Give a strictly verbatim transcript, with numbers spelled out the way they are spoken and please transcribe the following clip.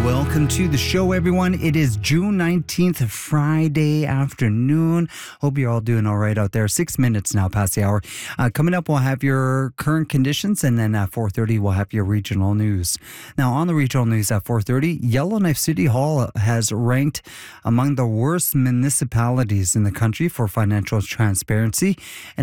Welcome to the show, everyone. It is June nineteenth, Friday afternoon. Hope you're all doing all right out there. Six minutes now past the hour. Uh, coming up, we'll have your current conditions, and then at four thirty, we'll have your regional news. Now, on the regional news at four thirty, Yellowknife City Hall has ranked among the worst municipalities in the country for financial transparency. And